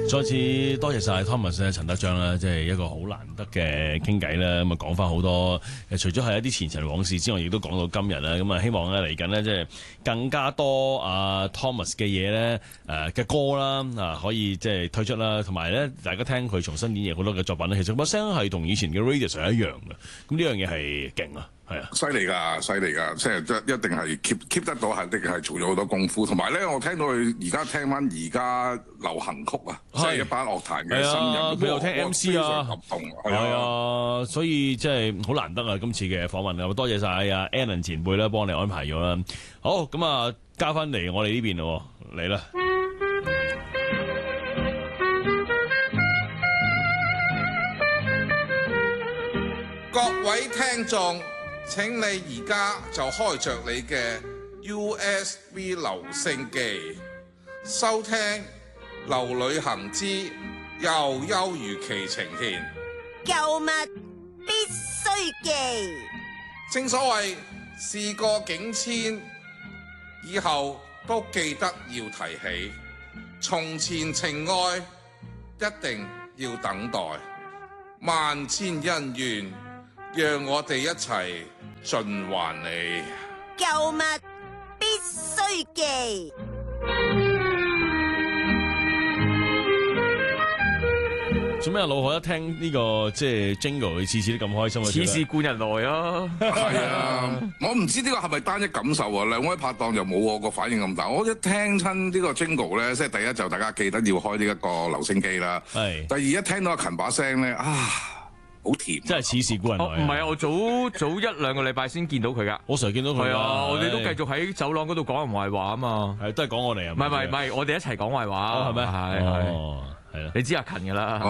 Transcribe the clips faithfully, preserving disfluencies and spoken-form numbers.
再次多謝晒 Thomas 咧、陳德章啦，即係一個好難得嘅傾偈啦。咁啊講翻好多誒，除咗係一啲前塵往事之外，亦都講到今日啦。咁啊，希望咧嚟緊呢，即係更加多啊 Thomas 嘅嘢咧，誒嘅歌啦啊，可以即係推出啦。同埋咧，大家聽佢重新演繹好多嘅作品咧，其實把聲係同以前嘅 Radio 係一樣嘅。咁呢樣嘢係勁啊！係啊， 犀利㗎，犀利㗎，即係一一定係 keep keep 得到，係的係做咗好多功夫。同埋咧，我聽到佢而家聽翻而家流行曲啊，即係一班樂壇嘅新人， 佢又聽 M C 啊， 合動係啊，所以即係好難得啊！今次嘅訪問啊，多謝晒啊 Alan 前輩啦，幫你安排咗啦。好，咁啊，交翻嚟我哋呢邊咯，嚟啦。 各位聽眾，請你而家就開着你嘅 U S B 留聲機，收聽《劉旅行之又優如期呈現》。 舊物必須記。 正所謂事過境遷，以後都記得要提起。從前情愛一定要等待，萬千恩怨，讓我哋一齊盡還你。 舊物必須記。 做咩啊？老何一聽呢、這個即係 Jingle，佢次次都咁開心啊！ 似是故人來啊！ 係啊，我唔知呢個係咪單一感受啊？兩位拍檔就冇我個反應咁大。我一聽親呢個 Jingle 咧，即係第一就大家記得要開呢一個留聲機啦。係。第二一聽到阿勤把聲咧，啊，好甜、啊， 真係似是故人來。 唔係啊，我早早一兩個禮拜先見到佢噶。 我成日見到佢。係啊，我哋都繼續喺走廊嗰度講人壞話啊嘛。 係都係講我哋啊。 唔係唔係唔係，我哋一齊講壞話。係咩？係係。係啦，你知阿勤噶啦。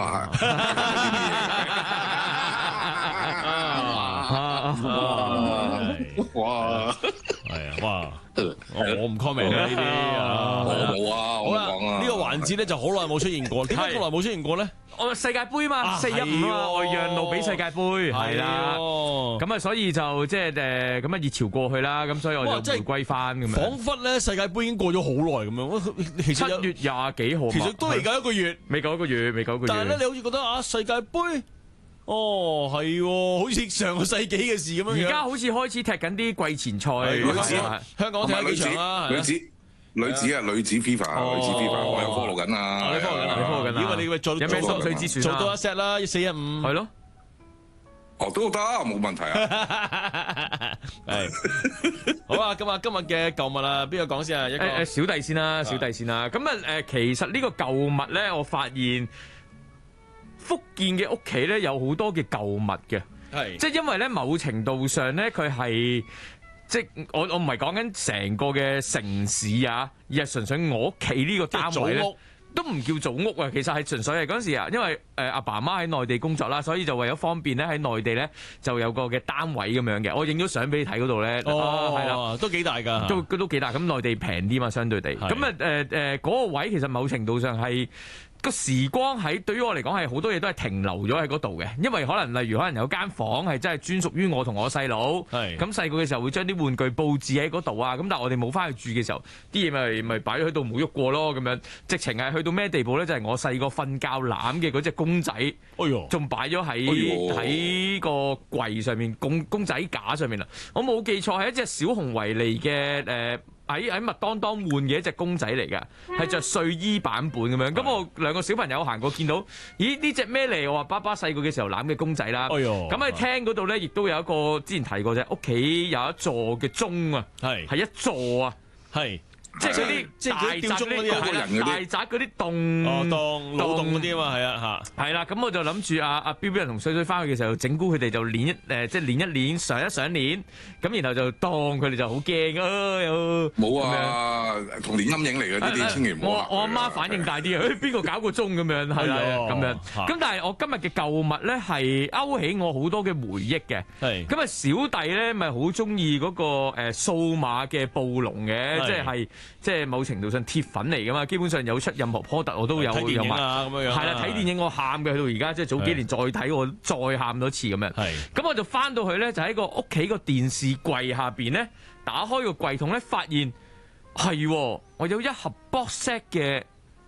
哇！ 係啊，哇！我唔 comment 啊呢啲啊， 我冇啊，我冇講啊。 呢個環節咧就好耐冇出現過，點解咁耐冇出現過咧？ 我世界盃嘛，四一五啊，我讓路俾世界盃，係啦。咁啊，所以就即係誒咁啊熱潮過去啦，咁所以我就回歸翻咁樣。彷彿咧世界盃已經過咗好耐咁樣。其實七月廿幾號， 其實都未夠一個月， 未夠一個月，未夠一個月。 但係咧，你好似覺得啊，世界盃。哦，係喎，好似上個世紀嘅事咁樣。 而家好似開始踢緊啲季前賽， 女子香港踢咗幾場啦， 女子女子啊，女子 FIFA， 女子 FIFA，我有 follow 緊啊， 你 follow 緊，你 follow 緊啊。因為你做有咩心水之選做多一 set 啦，四一五係咯。 哦，都得，冇問題啊。 係好啊，咁啊，今日嘅舊物啊，邊個講先啊？一個誒小弟先啦，小弟先啦。咁啊誒，其實呢個舊物咧，我發現。福建嘅屋企咧有好多嘅舊物嘅，係即係因為咧某程度上咧佢係即係我我唔係講緊成個嘅城市啊，而係純粹我屋企呢個單位咧都唔叫祖屋啊，其實係純粹係嗰陣時啊，因為誒阿爸阿媽喺內地工作啦，所以就為咗方便咧喺內地咧就有個嘅單位咁樣嘅，我影咗相俾你睇嗰度咧， 哦係啦，都幾大㗎， 都都幾大，咁內地平啲嘛，相對地，咁啊誒誒嗰個位其實某程度上係。個時光喺對於我嚟講係好多嘢都係停留咗喺嗰度嘅，因為可能例如可能有間房係真係專屬於我同我細佬，咁細個嘅時候會將啲玩具佈置喺嗰度啊，咁但係我哋冇翻去住嘅時候，啲嘢咪咪擺咗喺度冇喐過咯，咁樣直情係去到咩地步咧？就係、是、我細個瞓覺攬嘅嗰隻公仔，哎呦，仲擺咗喺喺個櫃上面，公公仔架上面啦。我冇記錯係一隻小熊維尼嘅誒。呃喺喺麥當當換嘅一隻公仔嚟嘅，係着睡衣版本咁樣。咁我兩個小朋友行過見到，咦呢隻咩嚟？我話爸爸細個嘅時候攬嘅公仔啦。咁喺廳嗰度咧，亦都有一個之前提過啫，屋企有一座嘅鐘啊，係係一座啊，係。即係嗰啲即係佢吊鐘嗰啲係啦，大宅嗰啲洞哦洞老洞嗰啲啊嘛，係啊嚇， 係啦。咁我就諗住阿阿彪彪同水水翻去嘅時候，整蠱佢哋就練一誒，即係練一練上一上練，咁然後就當佢哋就好驚啊！又冇啊，童年陰影嚟嘅呢啲，千祈唔好。 我我阿媽反應大啲啊！邊個搞個鐘咁樣係啦咁樣。咁但係我今日嘅舊物咧係勾起我好多嘅回憶嘅。係咁啊，小弟咧咪好中意嗰個誒數碼嘅暴龍嘅，即係。即係某程度上鐵粉嚟噶嘛，基本上有出任何 product 我都有睇電影啊咁樣樣。 係啦，睇電影我喊嘅，去到而家即係早幾年再睇我再喊多次咁樣。係咁我就翻到去咧，就喺個屋企個電視櫃下邊咧，打開個櫃桶咧，發現係我有一盒 box set 嘅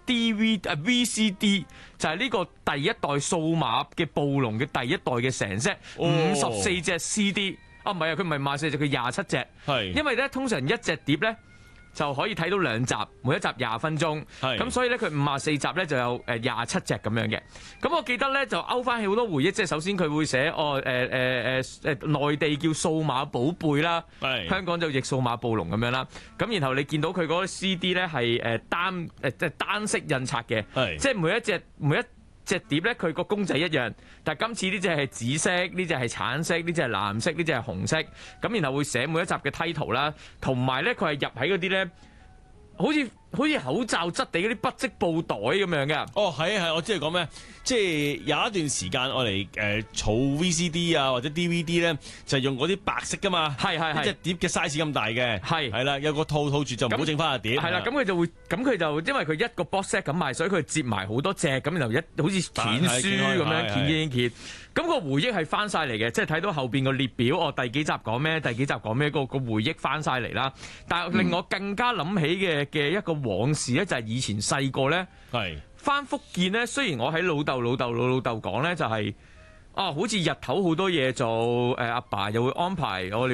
D V 啊 V C D 就係呢個第一代數碼嘅暴龍嘅第一代嘅成 set 五十四隻 C D， 啊唔係啊，佢唔係五十四隻，佢廿七隻，係因為咧通常一隻碟咧就可以睇到兩集，每一集廿分鐘，咁所以咧佢五十四集咧就有誒廿七隻咁樣嘅。咁我記得咧就勾翻起好多回憶，即係首先佢會寫哦誒誒誒誒內地叫數碼寶貝啦，香港就譯數碼暴龍咁樣啦。咁然後你見到佢嗰個 C D 咧係誒單誒即係單色印刷嘅，即係每一隻每一隻碟咧佢個公仔一樣，但係今次呢隻係紫色，呢隻係橙色，呢隻係藍色，呢隻係紅色。咁然後會寫每一集嘅 title 啦，同埋咧佢係入喺嗰啲咧，好似好似口罩質地嗰啲筆織布袋咁樣嘅。 哦，係係，我知你講咩，即係有一段時間我嚟誒儲 V C D 啊或者 D V D 咧，就係用嗰啲白色噶嘛，係係係，隻碟嘅 size 咁大嘅，係係啦，有個套套住就唔好整翻個碟。係啦，咁佢就會，咁佢就因為佢一個 box set 咁賣，所以佢接埋好多隻，咁然後一好似掀書咁樣掀掀掀。咁個回憶係翻晒嚟嘅，即係睇到後邊個列表，哦第幾集講咩，第幾集講咩，個個回憶翻晒嚟啦。但係令我更加諗起嘅嘅一個往事咧，就係以前細個咧，係翻福建咧。雖然我喺老豆老豆老老豆講咧，就係啊，好似日頭好多嘢做，誒阿爸又會安排我哋。